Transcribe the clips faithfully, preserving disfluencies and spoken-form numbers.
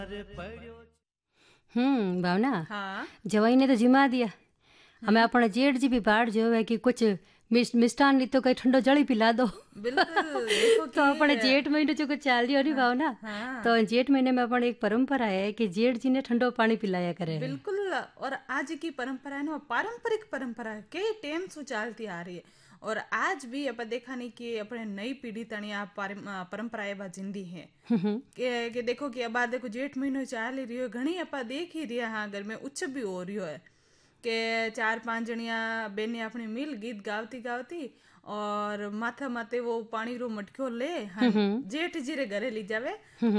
हम्म भावना हाँ जवाई ने तो जिमा दिया हमें अपने जेठ जी भी बाहर जो है कि कुछ मिस, मिष्टान नहीं तो कहीं ठंडो जल पिला दो बिल्कुल देखो तो कि अपने जेठ महीने जो कुछ चाल रही हो रही हाँ भावना हाँ तो जेठ महीने में अपन एक परंपरा है कि जेठ जी ने ठंडो पानी पिलाया करे है। बिल्कुल। और आज की परंपरा है ना, पारंपरिक परंपरा है, कई टाइम से चलती आ रही है। और आज भी अपन देखा नहीं कि अपने नई पीढ़ी तणी आ पारं- आ, परंपराएं बा जिंदी है कि, कि देखो कि अब आ देखो जेठ महीनो चाल ही रही हो, घणी अपा देख ही रहा हाँ घर में उत्सव भी हो रही है कि चार पांच जणिया बेने अपनी मिल गीत गावती गावती और माथा माथे वो पानी रो मटक्यो ले हन जेठ जी रे घरे ली जावे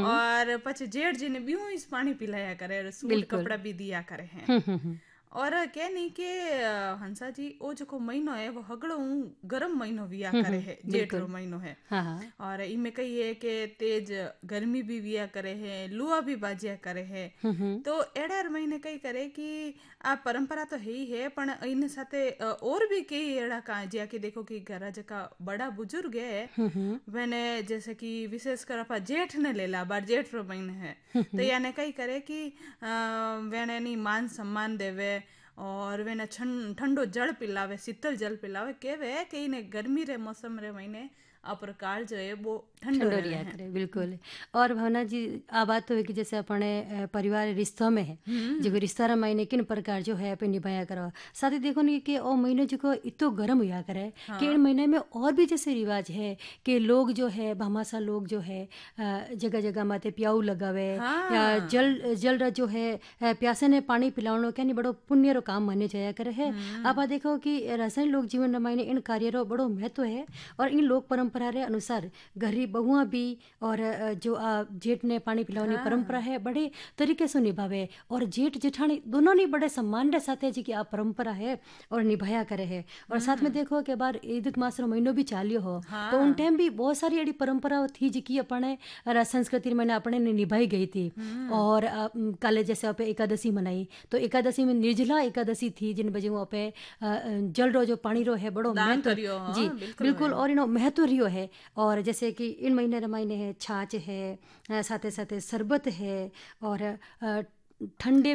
और પછી जेठ जी ने बीऊ इस पानी पिलाया करे और सूट बिल्कुल। कपड़ा भी दिया करे हैं। हम्म हम्म हम्म, और क्या नहीं कि अ, हंसा जी ओ जो महीनो है वो हगड़ो गर्म महीनो विया हम्म, करे हम्म, है, जेठ रो बिल्कुल। महीनो है। हाँ हाँ। और इनमें कही है कि तेज गर्मी भी विया करे है, लुआ भी बाजिया करे है। हम्म हम्म तो एड़ा महीने कई करे कि आ परंपरा तो है ही है पण इन साथे अ, और भी कई एड़ा का जिया कि देखो कि घर जका बड़ा बुजुर्ग है हम्म हम्म मैंने जैसे कि विशेषकर अपा जेठ ने ले ला बार जेठ रो महीने है तो याने कई करे कि अ, वेने नी मान सम्मान देवे और वेने छन- ठंडो जल पिलावे, शीतल जल पिलावे, केवे कि इने गर्मी रे मौसम रे महीने आ प्रकार जो है वो ठंडो ठंडो रहे रिया हैं। करे बिल्कुल। और भावना जी आ बात तो है कि जैसे अपने अ, परिवार रिश्तों में है जो रिश्ता रा मायने किन प्रकार जो है पे निभाया करो साथ ही देखो नहीं कि ओ महीने जो को इतो गर्म हुआ करे कि इन महीने में और भी जैसे रिवाज है कि लोग जो है भामासा लोग जो है जगह जगह माते प्याऊ लगावे या हाँ जल जल रा जो है अ, प्यासे ने पानी पिलावनो क्या नहीं बड़ो पुण्य रो काम माने जाया करे है। आप आ देखो कि रासायन लोक जीवन रा मायने इन कार्य रो बड़ो महत्व है और इन लोक परंपरा रे अनुसार घरी बहुआ भी और अ, जो आ, जेठ ने पानी पिलाने परंपरा है बड़े तरीके से निभावे और जेठ जेठानी दोनों ने बड़े सम्मान रे साथ जी की आ परंपरा है और निभाया करे है। और साथ में देखो कि बार ईद मास रो महीनो भी चालियो हो तो उन टाइम भी बहुत सारी एडी परंपरा थी जी की अपने रा- संस्कृति में अपने ने निभाई गई थी। और अ, म, काले जैसे पे एकादशी मनाई तो एकादशी में निर्जला एकादशी थी जिन बजे वो पे अ, अ, जल रो जो पानी रो है बड़ो दान महत्व करियो जी हाँ बिल्कुल बिल्कुल है। और इनो महत्व रियो है। और जैसे कि इन महीने रमाइने है छाछ है अ, साथे साथे शरबत है और अ, ठंडे